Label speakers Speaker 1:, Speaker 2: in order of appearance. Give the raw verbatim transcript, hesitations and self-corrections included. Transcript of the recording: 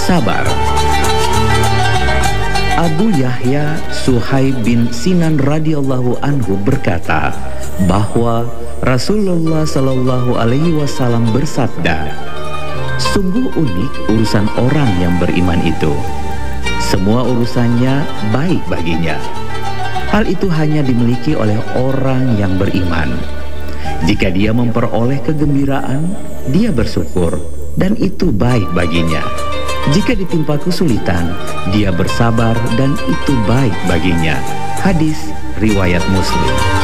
Speaker 1: sabar. Abu Yahya Suhaib bin Sinan radhiyallahu anhu berkata bahwa Rasulullah Shallallahu alaihi wasallam bersabda, "Sungguh unik urusan orang yang beriman itu. Semua urusannya baik baginya. Hal itu hanya dimiliki oleh orang yang beriman. Jika dia memperoleh kegembiraan, dia bersyukur dan itu baik baginya. Jika ditimpa kesulitan, dia bersabar dan itu baik baginya." Hadis riwayat Muslim.